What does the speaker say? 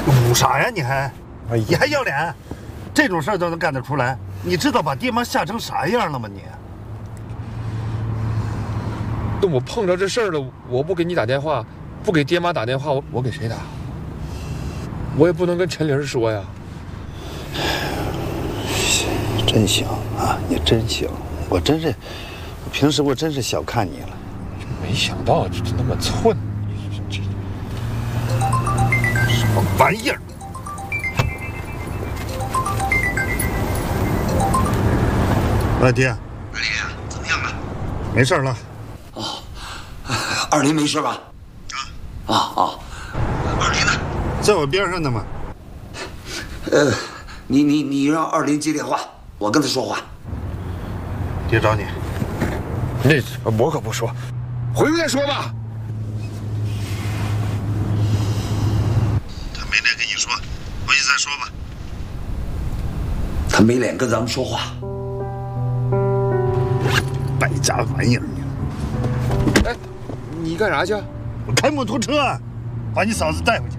捂啥呀？你还要脸？这种事儿都能干得出来？你知道把爹妈吓成啥样了吗？你？ 那我碰着这事儿了，我不给你打电话，不给爹妈打电话，我给谁打？我也不能跟陈玲说呀。 真行啊，你真行！我平时我真是小看你了。 没想到这那么寸，这什么玩意儿？喂，爹。 二林，怎么样啊？ 没事了。 哦，二林没事吧？二林呢？ 在我边上呢嘛。 你让二林接电话，我跟他说话。 爹找你。 那我可不说，回去再说吧。 他没脸跟你说，回去再说吧。 他没脸跟咱们说话。 败家玩意儿！ 哎，你干啥去？ 我开摩托车，把你嫂子带回去。